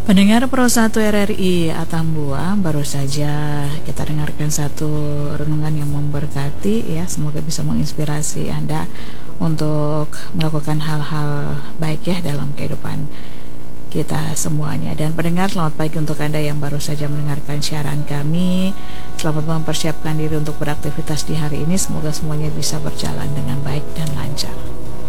Pendengar Pro 1 RRI Atambua, baru saja kita dengarkan satu renungan yang memberkati ya. Semoga bisa menginspirasi Anda untuk melakukan hal-hal baik ya dalam kehidupan kita semuanya. Dan pendengar, selamat pagi untuk Anda yang baru saja mendengarkan siaran kami. Selamat mempersiapkan diri untuk beraktivitas di hari ini. Semoga semuanya bisa berjalan dengan baik dan lancar.